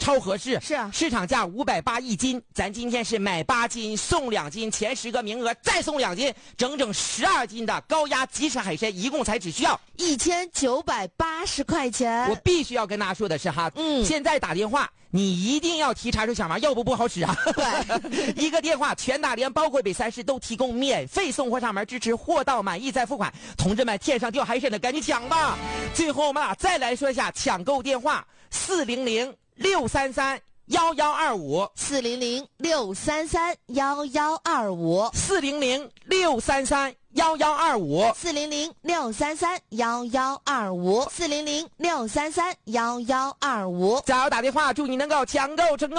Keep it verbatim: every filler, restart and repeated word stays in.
超合适。 是啊， 市场价五百八一斤，咱今天是买八斤送两斤，前十个名额再送两斤，整整十二斤的高压即食海参，一共才只需要一千九百八十块钱。 我必须要跟大家说的是哈， 嗯， 现在打电话你一定要提查出小毛，要不不好使啊。 对， 一个电话全大连包括北三市都提供免费送货上门，支持货到满意再付款。同志们，天上掉海参的赶紧抢吧！最后我们啊再来说一下抢购电话：四零零六三三幺幺二五， 四零零六三三幺幺二五， 四零零六三三幺幺二五， 四零零六三三幺幺二五，四零零六三三幺幺二五。 加油打电话，祝你能够抢购成功。